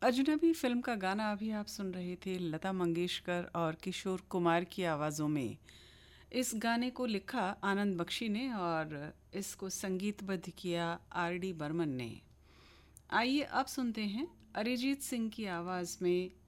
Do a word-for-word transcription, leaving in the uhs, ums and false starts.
अजनबी फिल्म का गाना अभी आप सुन रहे थे लता मंगेशकर और किशोर कुमार की आवाज़ों में। इस गाने को लिखा आनंद बख्शी ने और इसको संगीतबद्ध किया आर डी बर्मन ने। आइए अब सुनते हैं अरिजीत सिंह की आवाज़ में